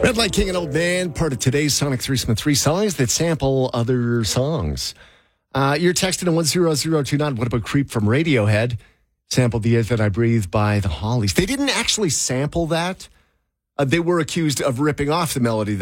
Red Light King and Old Man, part of today's Sonic 3 songs that sample other songs. You're texting to 10029. What about Creep from Radiohead? Sampled The Air That I Breathe by the Hollies. They didn't actually sample that. They were accused of ripping off the melody